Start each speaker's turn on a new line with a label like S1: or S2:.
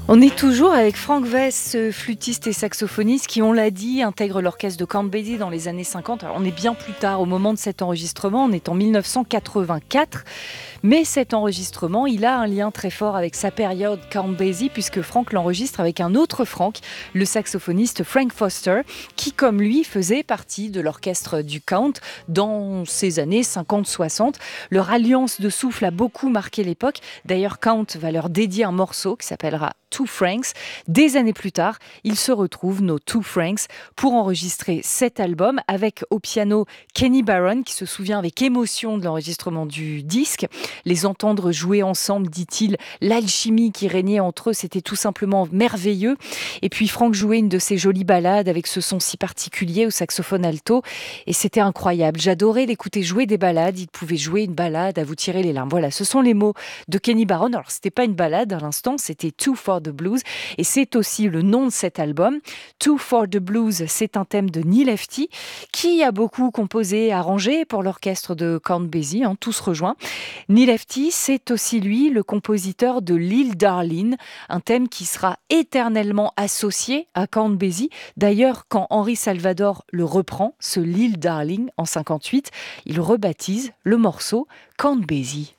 S1: On est toujours avec Frank Wess, flûtiste et saxophoniste qui, on l'a dit, intègre l'orchestre de Count Basie dans les années 50. Alors, on est bien plus tard au moment de cet enregistrement, on est en 1984. Mais cet enregistrement, il a un lien très fort avec sa période Count Basie puisque Frank l'enregistre avec un autre Frank, le saxophoniste Frank Foster, qui comme lui faisait partie de l'orchestre du Count dans ces années 50-60. Leur alliance de souffle a beaucoup marqué l'époque. D'ailleurs, Count va leur dédier un morceau qui s'appellera Two Franks. Des années plus tard, ils se retrouvent, nos Two Franks, pour enregistrer cet album avec au piano Kenny Barron qui se souvient avec émotion de l'enregistrement du disque. Les entendre jouer ensemble, dit-il, l'alchimie qui régnait entre eux, c'était tout simplement merveilleux. Et puis Frank jouait une de ses jolies ballades avec ce son si particulier au saxophone alto et c'était incroyable. J'adorais l'écouter jouer des ballades. Il pouvait jouer une ballade à vous tirer les larmes. Voilà, ce sont les mots de Kenny Barron. Alors c'était pas une ballade à l'instant, c'était Two for the Blues et c'est aussi le nom de cet album. Two for the Blues, c'est un thème de Neil Hefti qui a beaucoup composé, arrangé pour l'orchestre de Count Basie, tout se rejoint. Neil Hefti, c'est aussi lui le compositeur de Lil Darlin', un thème qui sera éternellement associé à Count Basie. D'ailleurs, quand Henri Salvador le reprend, ce Lil Darling, en 58, il rebaptise le morceau Count Basie.